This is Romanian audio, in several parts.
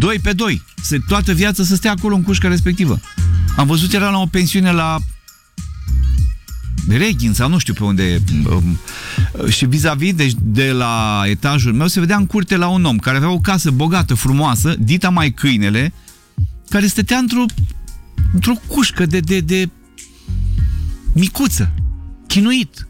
2 pe 2. Toată viața să stea acolo în cușca respectivă. Am văzut, era la o pensiune la Reghin sau nu știu pe unde, și vis-a-vis de la etajul meu se vedea în curte la un om care avea o casă bogată, frumoasă, dita mai câinele, care stătea într-o cușcă de micuță, chinuit.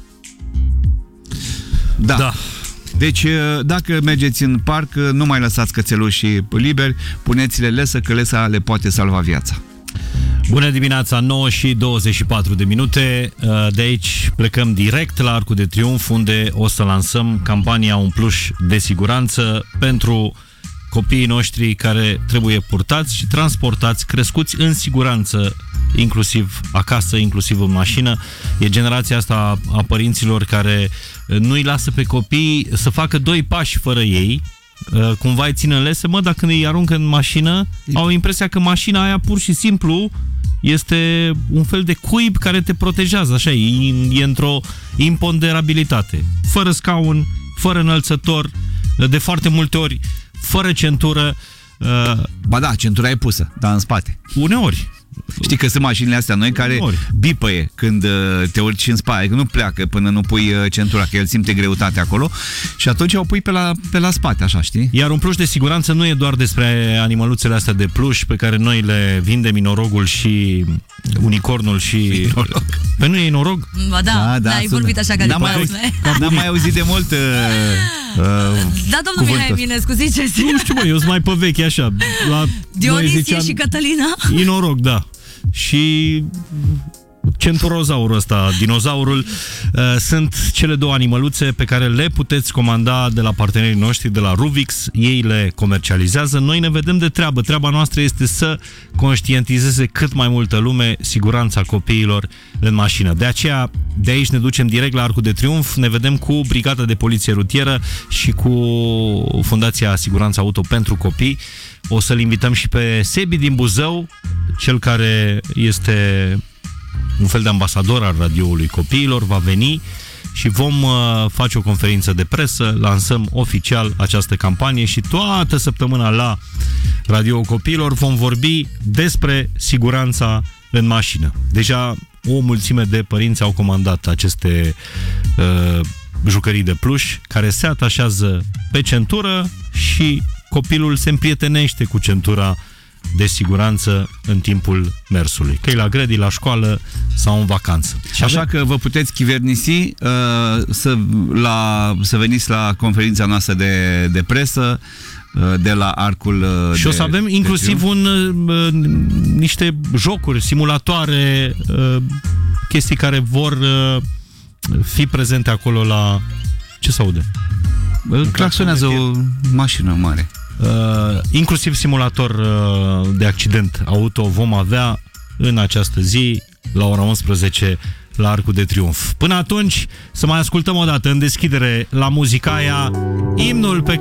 Da. Deci, dacă mergeți în parc, nu mai lăsați cățelușii liberi, puneți-le lesă, că lesa le poate salva viața. Bună dimineața, 9 și 24 de minute. De aici plecăm direct la Arcul de Triunf, unde o să lansăm campania Un Pluș de Siguranță pentru copiii noștri care trebuie purtați și transportați, crescuți în siguranță, inclusiv acasă, inclusiv în mașină. E generația asta a părinților care nu-i lasă pe copii să facă 2 pași fără ei. Cumva îi țin în lese, dacă îi aruncă în mașină, au impresia că mașina aia pur și simplu este un fel de cuib care te protejează, așa, e într-o imponderabilitate. Fără scaun, fără înălțător, de foarte multe ori, fără centură. Ba da, centura e pusă, dar în spate. Uneori. Știi că sunt mașinile astea noi care bipăie când te urci în spate, că nu pleacă până nu pui centura, că el simte greutatea acolo și atunci o pui pe la spate, așa, știi? Iar un pluș de siguranță nu e doar despre animăluțele astea de pluș pe care noi le vindem, minorogul și unicornul și... Păi nu e norog? Ba da, ai vorbit așa ca de N-am mai auzit de mult da, domnul Mihai Eminescu, ziceți. Nu știu, eu sunt mai pe vechi, așa. Dionisie și Cătălina? Inorog, da. Și centurozaurul ăsta, dinozaurul, sunt cele 2 animăluțe pe care le puteți comanda de la partenerii noștri, de la Ruvix. Ei le comercializează. Noi ne vedem de treabă. Treaba noastră este să conștientizeze cât mai multă lume siguranța copiilor în mașină. De aceea, de aici ne ducem direct la Arcul de Triunf. Ne vedem cu Brigada de Poliție Rutieră și cu Fundația Siguranța Auto pentru Copii. O să-l invităm și pe Sebi din Buzău, cel care este un fel de ambasador al radioului copiilor, va veni și vom face o conferință de presă, lansăm oficial această campanie și toată săptămâna la radioul copiilor vom vorbi despre siguranța în mașină. Deja o mulțime de părinți au comandat aceste jucării de pluș care se atașează pe centură și copilul se împrietenește cu centura de siguranță în timpul mersului, că e la grădii, la școală sau în vacanță. Așa că vă puteți chivernisi să veniți la conferința noastră de presă de la Arcul și o să avem inclusiv niște jocuri, simulatoare, chestii care vor fi prezente acolo la... Ce se aude? Claxonează o mașină mare. Inclusiv simulator de accident auto vom avea în această zi la ora 11 la Arcul de Triunf. Până atunci, să mai ascultăm o dată în deschidere la muzica aia, imnul pe